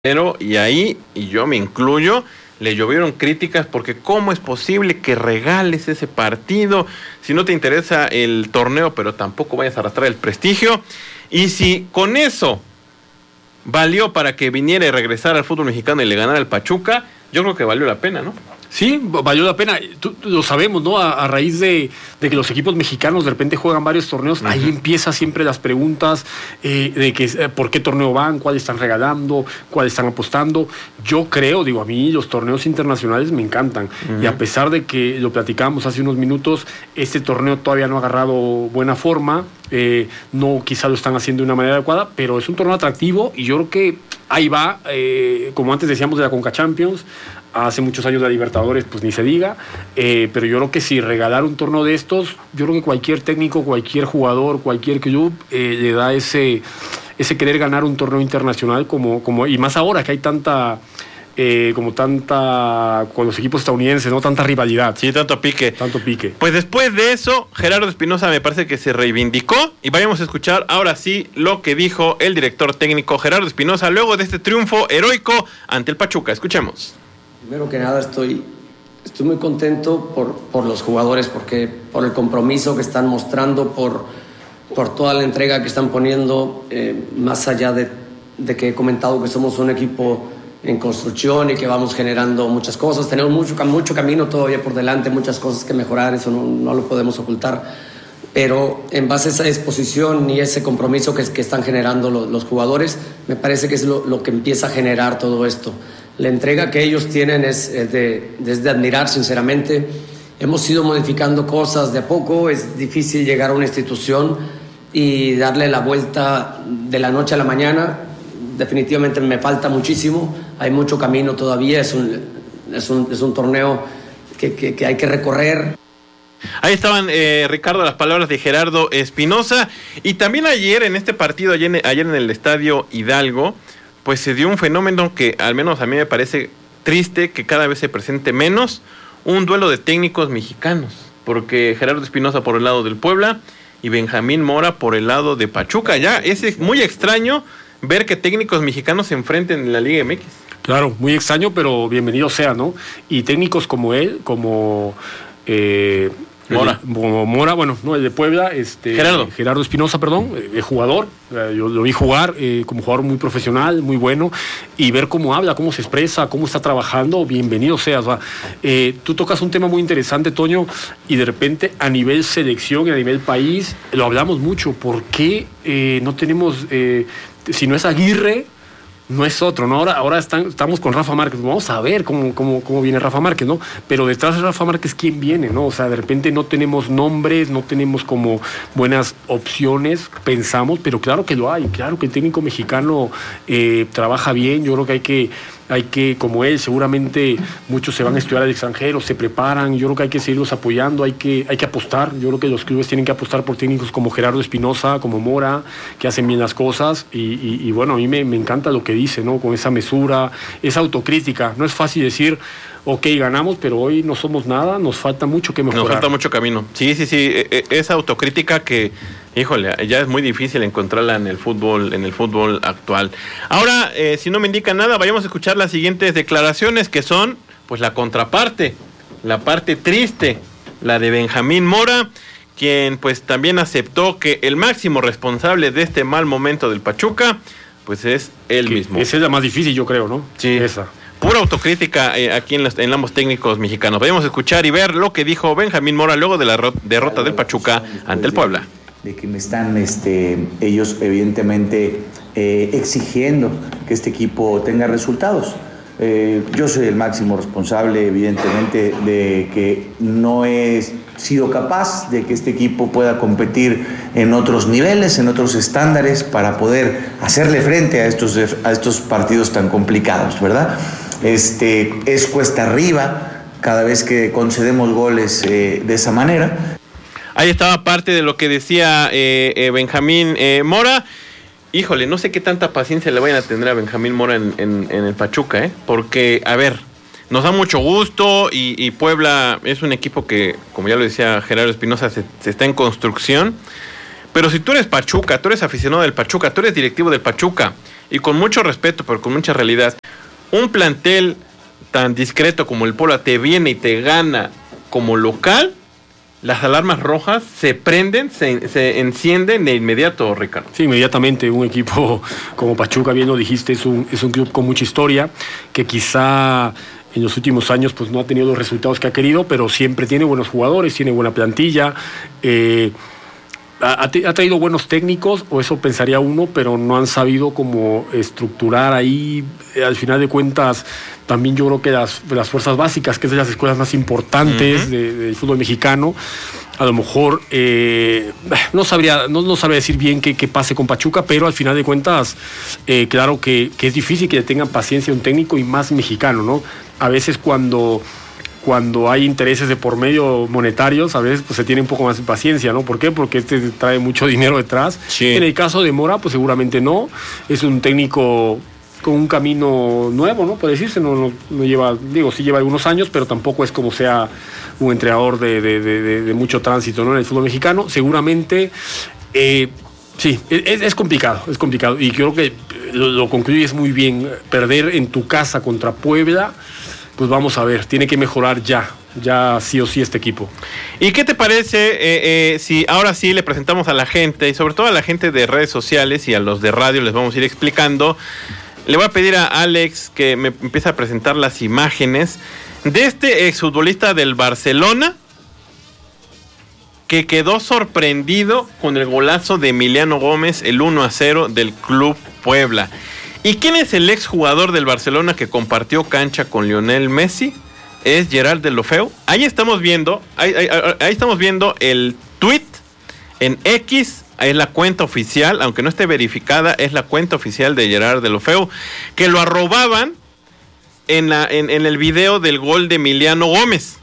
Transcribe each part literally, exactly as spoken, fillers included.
Pero, y ahí, y yo me incluyo, le llovieron críticas porque cómo es posible que regales ese partido si no te interesa el torneo, pero tampoco vayas a arrastrar el prestigio. Y si con eso valió para que viniera y regresara al fútbol mexicano y le ganara al Pachuca, yo creo que valió la pena, ¿no? Sí, valió la pena. Tú, lo sabemos, ¿no? A, a raíz de, de que los equipos mexicanos de repente juegan varios torneos, uh-huh. Ahí empieza siempre las preguntas eh, de que eh, por qué torneo van, cuál están regalando, cuál están apostando. Yo creo, digo, a mí los torneos internacionales me encantan. Uh-huh. Y a pesar de que lo platicábamos hace unos minutos, este torneo todavía no ha agarrado buena forma. Eh, no, quizá lo están haciendo de una manera adecuada, pero es un torneo atractivo y yo creo que ahí va, eh, como antes decíamos de la Conca Champions, hace muchos años la Libertadores, pues ni se diga, eh, pero yo creo que si regalar un torneo de estos, yo creo que cualquier técnico, cualquier jugador, cualquier club eh, le da ese, ese querer ganar un torneo internacional, como, como y más ahora que hay tanta... Eh, como tanta, con los equipos estadounidenses, ¿no? Tanta rivalidad. Sí, tanto pique. Tanto pique. Pues después de eso, Gerardo Espinoza me parece que se reivindicó y vayamos a escuchar ahora sí lo que dijo el director técnico Gerardo Espinoza luego de este triunfo heroico ante el Pachuca. Escuchemos. Primero que nada estoy, estoy muy contento por, por los jugadores, porque por el compromiso que están mostrando, por, por toda la entrega que están poniendo, eh, más allá de, de que he comentado que somos un equipo en construcción y que vamos generando muchas cosas. Tenemos mucho, mucho camino todavía por delante, muchas cosas que mejorar, eso no, no lo podemos ocultar. Pero en base a esa disposición y ese compromiso que, que están generando los, los jugadores, me parece que es lo, lo que empieza a generar todo esto. La entrega que ellos tienen es, es, de, es de admirar, sinceramente. Hemos ido modificando cosas de a poco, es difícil llegar a una institución y darle la vuelta de la noche a la mañana. Definitivamente me falta muchísimo, hay mucho camino todavía, es un, es un, es un torneo que, que, que hay que recorrer. Ahí estaban, eh, Ricardo, las palabras de Gerardo Espinoza. Y también ayer en este partido, ayer en, ayer en el Estadio Hidalgo, pues se dio un fenómeno que al menos a mí me parece triste, que cada vez se presente menos, un duelo de técnicos mexicanos, porque Gerardo Espinoza por el lado del Puebla y Benjamín Mora por el lado de Pachuca. Ya es muy extraño ver que técnicos mexicanos se enfrenten en la Liga M X. Claro, muy extraño, pero bienvenido sea, ¿no? Y técnicos como él, como eh, Mora. El, como Mora, bueno, no, el de Puebla, este Gerardo. Gerardo Espinoza, perdón, eh, jugador, eh, yo lo vi jugar eh, como jugador muy profesional, muy bueno, y ver cómo habla, cómo se expresa, cómo está trabajando, bienvenido sea. O sea eh, tú tocas un tema muy interesante, Toño, y de repente a nivel selección y a nivel país, lo hablamos mucho. ¿Por qué eh, no tenemos... Eh, si no es Aguirre, no es otro, ¿no? Ahora, ahora están, estamos con Rafa Márquez, vamos a ver cómo, cómo, cómo viene Rafa Márquez, ¿no? Pero detrás de Rafa Márquez, ¿quién viene, no? O sea, de repente no tenemos nombres, no tenemos como buenas opciones, pensamos, pero claro que lo hay, claro que el técnico mexicano eh, trabaja bien, yo creo que hay que... Hay que, como él, seguramente muchos se van a estudiar al extranjero, se preparan, yo creo que hay que seguirlos apoyando, hay que, hay que apostar, yo creo que los clubes tienen que apostar por técnicos como Gerardo Espinoza, como Mora, que hacen bien las cosas, y, y, y bueno, a mí me, me encanta lo que dice, ¿no? Con esa mesura, esa autocrítica. No es fácil decir, ok, ganamos, pero hoy no somos nada, nos falta mucho que mejorar. Nos falta mucho camino. Sí, sí, sí, esa autocrítica que, híjole, ya es muy difícil encontrarla en el fútbol, en el fútbol actual. Ahora, eh, si no me indica nada, vayamos a escuchar las siguientes declaraciones que son, pues, la contraparte, la parte triste, la de Benjamín Mora, quien, pues, también aceptó que el máximo responsable de este mal momento del Pachuca, pues, es él que mismo. Esa es la más difícil, yo creo, ¿no? Sí. Esa. Pura autocrítica eh, aquí en, los, en ambos técnicos mexicanos. Vamos a escuchar y ver lo que dijo Benjamín Mora luego de la ro- derrota del Pachuca ante el Puebla. De que me están este, ellos evidentemente eh, exigiendo que este equipo tenga resultados. Eh, yo soy el máximo responsable, evidentemente, de que no he sido capaz de que este equipo pueda competir en otros niveles, en otros estándares, para poder hacerle frente a estos, a estos partidos tan complicados, ¿verdad? Este, es cuesta arriba cada vez que concedemos goles eh, de esa manera. Ahí estaba parte de lo que decía eh, eh, Benjamín eh, Mora. Híjole, no sé qué tanta paciencia le vayan a tener a Benjamín Mora en, en, en el Pachuca, ¿eh? Porque, a ver, nos da mucho gusto y, y Puebla es un equipo que, como ya lo decía Gerardo Espinoza, se, se está en construcción. Pero si tú eres Pachuca, tú eres aficionado del Pachuca, tú eres directivo del Pachuca y con mucho respeto, pero con mucha realidad, un plantel tan discreto como el Puebla te viene y te gana como local, las alarmas rojas se prenden, se, se encienden de inmediato, Ricardo. Sí, inmediatamente. Un equipo como Pachuca, bien lo dijiste, es un, es un club con mucha historia, que quizá en los últimos años pues no ha tenido los resultados que ha querido, pero siempre tiene buenos jugadores, tiene buena plantilla, eh, ha, ha traído buenos técnicos, o eso pensaría uno, pero no han sabido como estructurar ahí, eh, al final de cuentas. También yo creo que las, las fuerzas básicas, que es de las escuelas más importantes uh-huh. de, del fútbol mexicano, a lo mejor eh, no sabría no, no sabría decir bien qué, qué pase con Pachuca, pero al final de cuentas, eh, claro que, que es difícil que le tengan paciencia a un técnico, y más mexicano, ¿no? A veces cuando, cuando hay intereses de por medio monetarios, a veces pues se tiene un poco más de paciencia, ¿no? ¿Por qué? Porque este trae mucho dinero detrás. Sí. En el caso de Mora, pues seguramente no. Es un técnico con un camino nuevo, ¿no? Puede decirse, no, no, no lleva, digo, sí lleva algunos años, pero tampoco es como sea un entrenador de, de, de, de mucho tránsito, ¿no? En el fútbol mexicano, seguramente, eh, sí, es, es complicado, es complicado, y creo que lo, lo concluyes muy bien. Perder en tu casa contra Puebla, pues vamos a ver, tiene que mejorar ya, ya sí o sí este equipo. ¿Y qué te parece eh, eh, si ahora sí le presentamos a la gente, y sobre todo a la gente de redes sociales y a los de radio, les vamos a ir explicando? Le voy a pedir a Alex que me empiece a presentar las imágenes de este exfutbolista del Barcelona que quedó sorprendido con el golazo de Emiliano Gómez, el uno a cero del Club Puebla. ¿Y quién es el exjugador del Barcelona que compartió cancha con Lionel Messi? Es Gerard Deulofeu. Ahí estamos viendo, ahí, ahí, ahí estamos viendo el tweet en X. Es la cuenta oficial, aunque no esté verificada, es la cuenta oficial de Gerard Deulofeu, que lo arrobaban en, la, en, en el video del gol de Emiliano Gómez.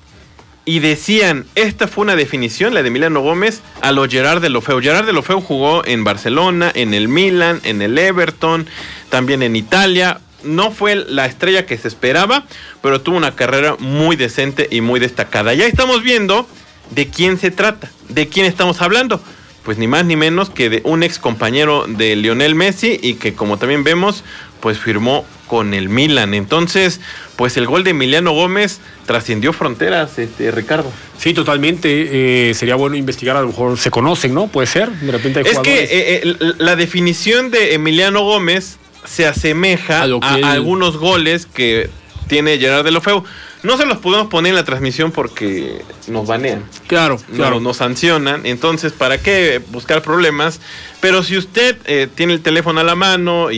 Y decían, esta fue una definición, la de Emiliano Gómez, a lo Gerard Deulofeu. Gerard Deulofeu jugó en Barcelona, en el Milan, en el Everton, también en Italia. No fue la estrella que se esperaba, pero tuvo una carrera muy decente y muy destacada. Ya estamos viendo de quién se trata, de quién estamos hablando. Pues ni más ni menos que de un ex compañero de Lionel Messi, y que, como también vemos, pues firmó con el Milan. Entonces, pues el gol de Emiliano Gómez trascendió fronteras, este, Ricardo. Sí, totalmente. Eh, sería bueno investigar, a lo mejor se conocen, ¿no? Puede ser, de repente hay es jugadores. que eh, eh, la definición de Emiliano Gómez se asemeja a, a él... algunos goles que tiene Gerard Deulofeu. No se los podemos poner en la transmisión porque nos banean. Claro, claro. Nos, nos sancionan. Entonces, ¿para qué buscar problemas? Pero si usted eh, tiene el teléfono a la mano y,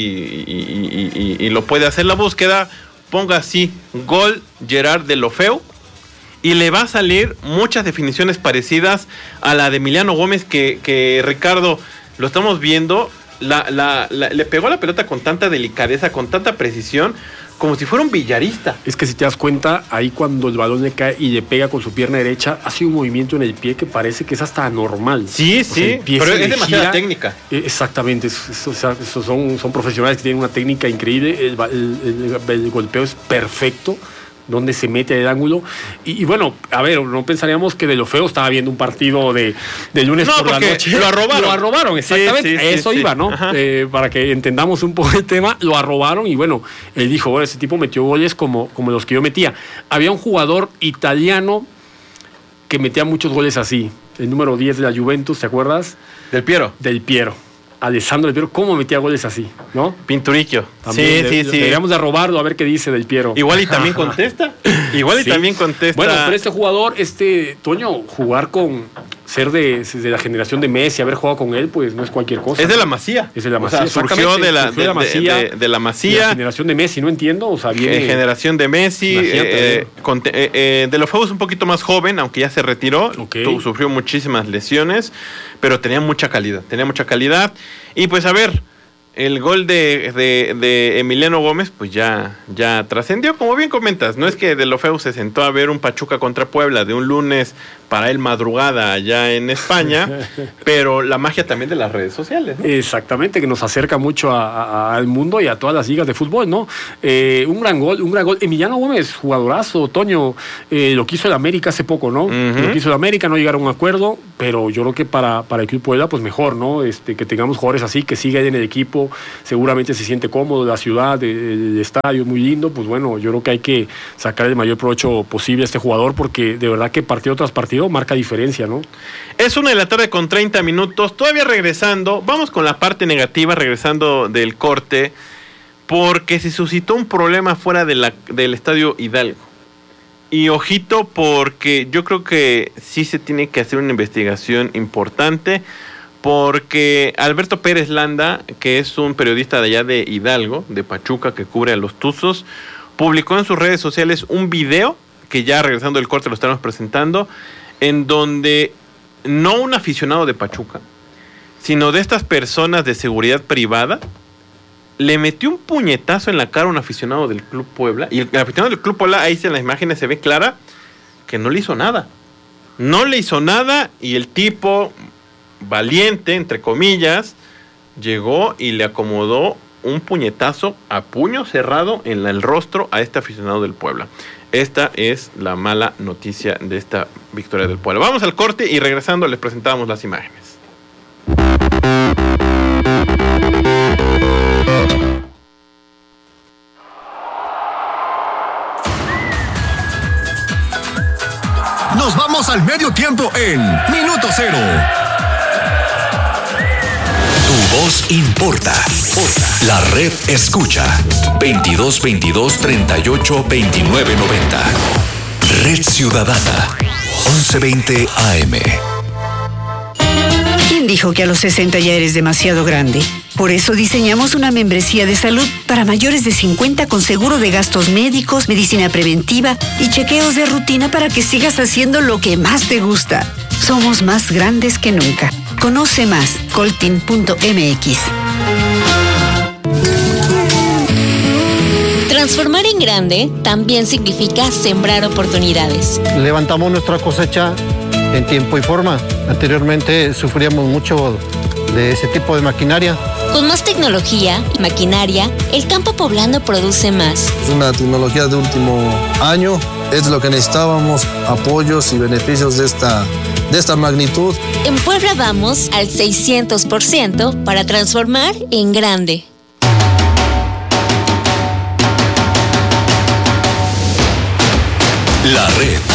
y, y, y, y lo puede hacer la búsqueda, ponga así, gol Gerard Deulofeu, y le va a salir muchas definiciones parecidas a la de Emiliano Gómez, que, que Ricardo, lo estamos viendo, la, la, la, le pegó la pelota con tanta delicadeza, con tanta precisión, como si fuera un billarista. Es que si te das cuenta, ahí cuando el balón le cae y le pega con su pierna derecha, hace un movimiento en el pie que parece que es hasta anormal. Sí, o sí, sea, pero es demasiada gira. técnica. Exactamente, es, es, o sea, son, son profesionales que tienen una técnica increíble, el, el, el, el golpeo es perfecto, donde se mete el ángulo, y, y bueno, a ver, no pensaríamos que Deulofeu estaba viendo un partido de, de lunes no, por la noche. Lo arrobaron. Lo arrobaron, exactamente. Sí, sí, a eso sí, iba, ¿no? Eh, para que entendamos un poco el tema, lo arrobaron, y bueno, él dijo, bueno, ese tipo metió goles como, como los que yo metía. Había un jugador italiano que metía muchos goles así, el número diez de la Juventus, ¿te acuerdas? Del Piero. Del Piero. Alessandro Del Piero, ¿cómo metía goles así? ¿No? Pinturicchio. También, sí, sí, de, sí. Deberíamos de robarlo a ver qué dice Del Piero. Igual y también contesta. Igual y sí. también contesta. Bueno, pero este jugador, este Toño, jugar con, ser de, de la generación de Messi, haber jugado con él, pues no es cualquier cosa. Es de la Masía. Es de la Masía. O sea, surgió de la, surgió de, la Masía, de, de, de la Masía. De la generación de Messi, no entiendo. O sea, viene. Eh, generación de Messi. Eh, con, eh, eh, Deulofeu es un poquito más joven, aunque ya se retiró. Okay. Tuvo, sufrió muchísimas lesiones, pero tenía mucha calidad. Tenía mucha calidad. Y pues a ver, el gol de, de, de Emiliano Gómez, pues ya, ya trascendió, como bien comentas. No es que Deulofeu se sentó a ver un Pachuca contra Puebla de un lunes para él madrugada allá en España, pero la magia también de las redes sociales, ¿no? Exactamente, que nos acerca mucho a, a, al mundo y a todas las ligas de fútbol, ¿no? Eh, un gran gol, un gran gol. Emiliano Gómez, jugadorazo, Toño, eh, lo quiso el América hace poco, ¿no? Uh-huh. Lo quiso el América, no llegaron a un acuerdo, pero yo creo que para, para el Club Puebla, pues mejor, ¿no? Este, que tengamos jugadores así, que sigan en el equipo, público, seguramente se siente cómodo, la ciudad, el, el estadio es muy lindo, pues bueno, yo creo que hay que sacar el mayor provecho posible a este jugador, porque de verdad que partido tras partido marca diferencia, ¿no? Es una de la tarde con treinta minutos, todavía regresando, vamos con la parte negativa, regresando del corte, porque se suscitó un problema fuera de la, del Estadio Hidalgo. Y ojito, porque yo creo que sí se tiene que hacer una investigación importante, porque Alberto Pérez Landa, que es un periodista de allá de Hidalgo, de Pachuca, que cubre a los Tuzos, publicó en sus redes sociales un video, que ya regresando del corte lo estamos presentando, en donde no un aficionado de Pachuca, sino de estas personas de seguridad privada, le metió un puñetazo en la cara a un aficionado del Club Puebla, y el aficionado del Club Puebla, ahí en las imágenes se ve clara que no le hizo nada. No le hizo nada, y el tipo, valiente, entre comillas, llegó y le acomodó un puñetazo a puño cerrado en el rostro a este aficionado del Puebla. Esta es la mala noticia de esta victoria del Puebla. Vamos al corte y regresando les presentamos las imágenes. Nos vamos al medio tiempo en Minuto Cero. Tu voz importa. importa. La red escucha. veintidós veintidós treinta y ocho veintinueve noventa. Red Ciudadana. once veinte A M. ¿Quién dijo que a los sesenta ya eres demasiado grande? Por eso diseñamos una membresía de salud para mayores de cincuenta con seguro de gastos médicos, medicina preventiva y chequeos de rutina para que sigas haciendo lo que más te gusta. Somos más grandes que nunca. Conoce más, coltin punto m x. Transformar en grande también significa sembrar oportunidades. Levantamos nuestra cosecha en tiempo y forma. Anteriormente sufríamos mucho de ese tipo de maquinaria. Con más tecnología y maquinaria, el campo poblano produce más. Es una tecnología de último año, es lo que necesitábamos, apoyos y beneficios de esta, de esta magnitud. En Puebla vamos al seiscientos por ciento para transformar en grande. La red.